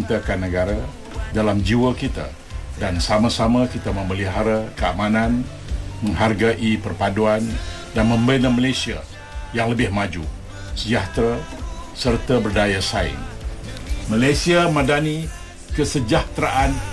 cintakan negara dalam jiwa kita dan sama-sama kita memelihara keamanan, menghargai perpaduan dan membina Malaysia yang lebih maju, sejahtera serta berdaya saing. Malaysia Madani Kesejahteraan